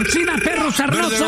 ¡Alcina, perro sarnoso!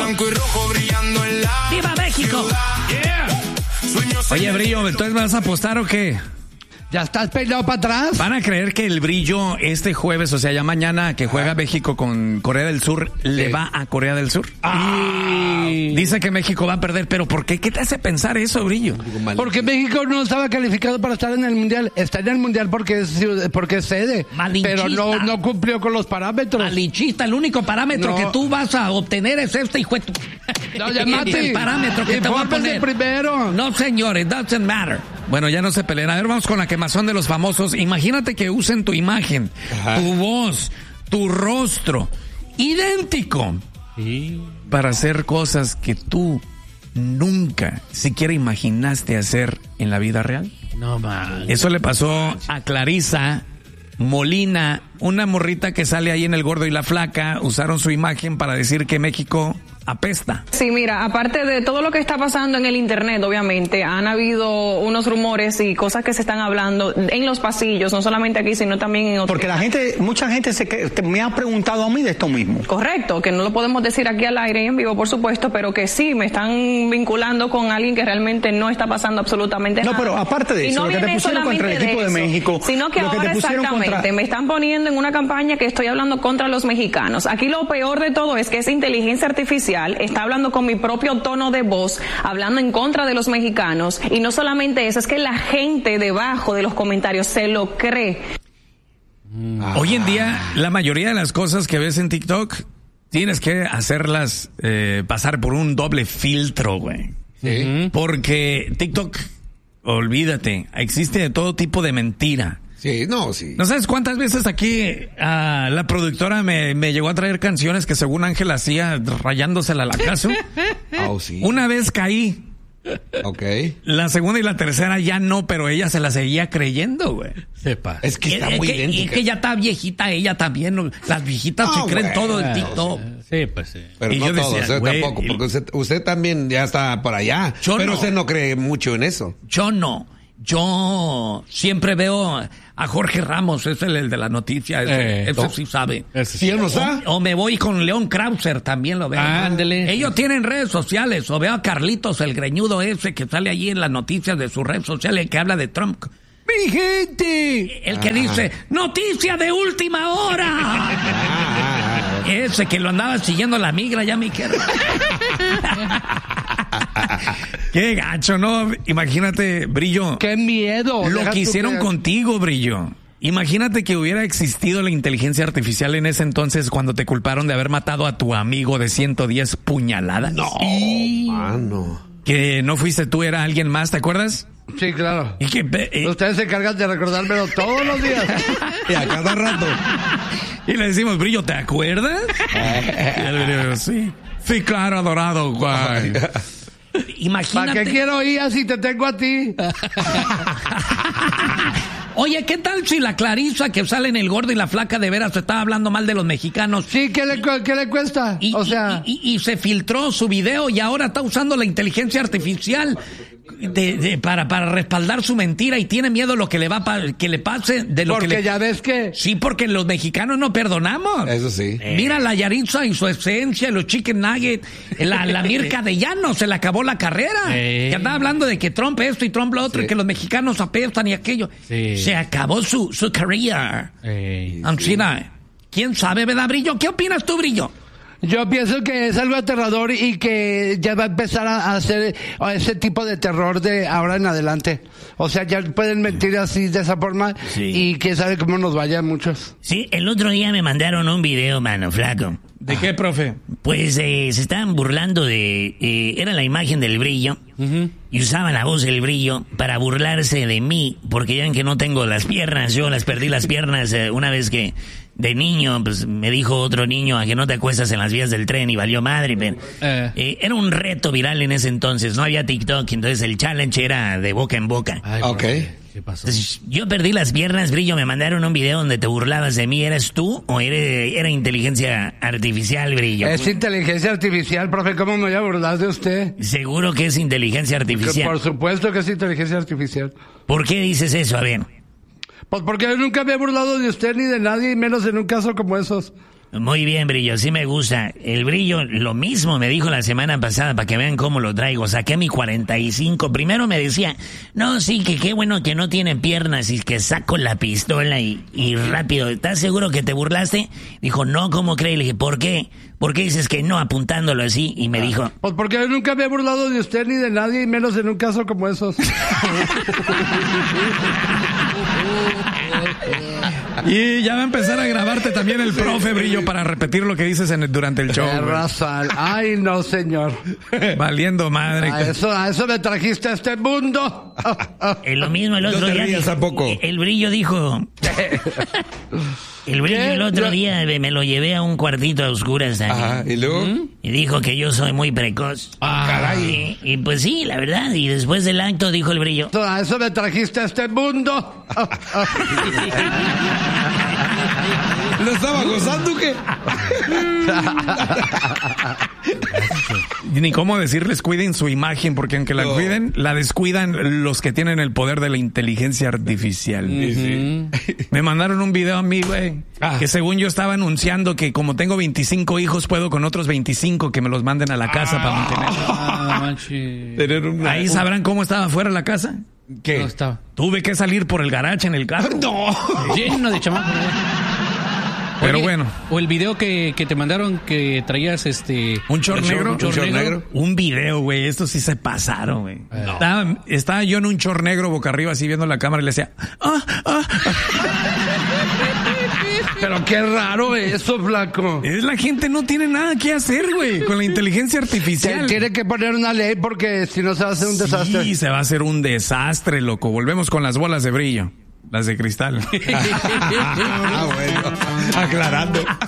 ¡Viva México! Yeah. Oye, Brillo, ¿entonces me vas a apostar o qué? ¿Ya estás peinado para atrás? ¿Van a creer que el Brillo este jueves, o sea, ya mañana que juega México con Corea del Sur, le va a Corea del Sur? Dice que México va a perder, pero ¿por qué? ¿Qué te hace pensar eso, Brillo? Porque México no estaba calificado para estar en el Mundial. Está en el Mundial porque es sede. Malinchista. Pero no cumplió con los parámetros. Malinchista, el único parámetro que tú vas a obtener es este, hijo de tu... No, llamate. El parámetro que te voy a poner. Primero. No, señor, it doesn't matter. Bueno, ya no se peleen. A ver, vamos con la quemazón de los famosos. Imagínate que usen tu imagen, tu voz, tu rostro, idéntico, para hacer cosas que tú nunca siquiera imaginaste hacer en la vida real. No, man. Eso le pasó a Clarisa Molina, una morrita que sale ahí en El Gordo y la Flaca. Usaron su imagen para decir que México apesta. Sí, mira, aparte de todo lo que está pasando en el internet, obviamente, han habido unos rumores y cosas que se están hablando en los pasillos, no solamente aquí, sino también en otros. Porque mucha gente me ha preguntado a mí de esto mismo. Correcto, que no lo podemos decir aquí al aire y en vivo, por supuesto, pero que sí, me están vinculando con alguien que realmente no está pasando absolutamente nada. No, pero aparte de eso, no lo que te pusieron contra el equipo de México, sino que ahora exactamente me están poniendo en una campaña que estoy hablando contra los mexicanos. Aquí lo peor de todo es que esa inteligencia artificial está hablando con mi propio tono de voz, hablando en contra de los mexicanos, y no solamente eso, es que la gente debajo de los comentarios se lo cree. Hoy en día, la mayoría de las cosas que ves en TikTok, tienes que hacerlas pasar por un doble filtro, güey. Sí. Porque TikTok, olvídate, existe de todo tipo de mentira. Sí, no, sí. ¿No sabes cuántas veces aquí la productora me llegó a traer canciones que según Ángel hacía rayándosela al acaso? Oh, sí. Una vez caí. Ok. La segunda y la tercera ya no, pero ella se la seguía creyendo, güey. Sepa. Es que está muy idéntica. Y que ya está viejita, ella también. Las viejitas se creen todo en TikTok. Sí, pues sí. Pero Y no yo todos, decía, güey, tampoco, porque usted también ya está por allá. Pero usted no cree mucho en eso. Yo no. Yo siempre veo a Jorge Ramos, es el de la noticia, ese sí sabe. ¿Sí o no sabe? O me voy con León Krauser, también lo veo. Ándele. Ellos tienen redes sociales, o veo a Carlitos, el greñudo ese que sale allí en las noticias de su red social, el que habla de Trump. ¡Mi gente! El que dice, ¡noticia de última hora! Ese que lo andaba siguiendo la migra, ya me quiero. Qué gacho, ¿no? Imagínate, Brillo. ¡Qué miedo! Lo que hicieron contigo, Brillo. Imagínate que hubiera existido la inteligencia artificial en ese entonces cuando te culparon de haber matado a tu amigo de 110 puñaladas. No, mano. Que no fuiste tú, era alguien más, ¿te acuerdas? Sí, claro. Y que ustedes se encargan de recordármelo todos los días. Y a cada rato. Y le decimos, Brillo, ¿te acuerdas? Y el Brillo, sí. Sí, claro, adorado, güey. Imagínate. ¿Para qué quiero ir así te tengo a ti? Oye, ¿qué tal si la Clarisa que sale en El Gordo y la Flaca de veras estaba hablando mal de los mexicanos? Sí, ¿qué le cuesta? Y se filtró su video y ahora está usando la inteligencia artificial para respaldar su mentira y tiene miedo lo que le que le pase de lo porque ya ves que... Sí, porque los mexicanos no perdonamos. Eso sí. Mira la Yaritza y su esencia, los chicken nuggets, la Mirka de Llano, se le acabó la carrera. Que andaba hablando de que Trump esto y Trump lo otro y que los mexicanos apestan y aquello. Se acabó su carrera. Ancina, ¿quién sabe, verdad, Brillo? ¿Qué opinas tú, Brillo? Yo pienso que es algo aterrador y que ya va a empezar a hacer ese tipo de terror de ahora en adelante. O sea, ya pueden mentir así de esa forma y quién sabe cómo nos vayan muchos. Sí, el otro día me mandaron un video, mano, flaco. ¿De qué, profe? Pues se estaban burlando era la imagen del Brillo y usaban la voz del Brillo para burlarse de mí, porque ya ven que no tengo las piernas, yo las perdí las piernas una vez que de niño, pues me dijo otro niño a que no te acuestas en las vías del tren y valió madre, pero era un reto viral en ese entonces, no había TikTok, entonces el challenge era de boca en boca. Ay, ok. ¿Qué pasó? Entonces, yo perdí las piernas, Brillo, me mandaron un video donde te burlabas de mí, ¿eras tú o era inteligencia artificial, Brillo? Es inteligencia artificial, profe, ¿cómo me voy a burlar de usted? Seguro que es inteligencia artificial. Por supuesto que es inteligencia artificial. ¿Por qué dices eso? A ver. Pues porque yo nunca me he burlado de usted ni de nadie, y menos en un caso como esos. Muy bien, Brillo, sí me gusta. El Brillo, lo mismo me dijo la semana pasada, para que vean cómo lo traigo. Saqué mi 45. Primero me decía, no, sí, que qué bueno que no tiene piernas y que saco la pistola y rápido. ¿Estás seguro que te burlaste? Dijo, no, ¿cómo crees? Le dije, ¿por qué? ¿Por qué dices que no apuntándolo así? Y me dijo... Pues porque yo nunca me he burlado de usted ni de nadie, y menos en un caso como esos. Y ya va a empezar a grabarte también el profe, Brillo, para repetir lo que dices durante el show. Ay, no, señor. Valiendo madre. A eso me trajiste a este mundo. Lo mismo el otro día. Tampoco. El Brillo dijo... El Brillo el otro día me lo llevé a un cuartito a oscuras también. Ajá, ¿y luego? Y dijo que yo soy muy precoz. Caray. Y pues sí, la verdad. Y después del acto dijo el Brillo... A eso me trajiste a este mundo. ¿Lo estaba gozando qué? Ni cómo decirles cuiden su imagen, porque aunque la cuiden, la descuidan los que tienen el poder de la inteligencia artificial. Sí. Me mandaron un video a mí, güey, que según yo estaba anunciando que como tengo 25 hijos, puedo con otros 25 que me los manden a la casa para mantener. Ahí sabrán cómo estaba afuera la casa. ¿Qué? No estaba. Tuve que salir por el garage en el carro. No. Lleno de chamacos. Pero Oye, bueno. O el video que te mandaron que traías ¿Un short negro? Un short negro. Un video, güey. Estos sí se pasaron, güey. No. Estaba yo en un short negro boca arriba así viendo la cámara y le decía... Pero qué raro eso, flaco. Es la gente no tiene nada que hacer, güey, con la inteligencia artificial. Tiene que poner una ley porque si no se va a hacer un desastre. Sí, se va a hacer un desastre, loco. Volvemos con las bolas de brillo. Las de cristal. Bueno. Aclarando.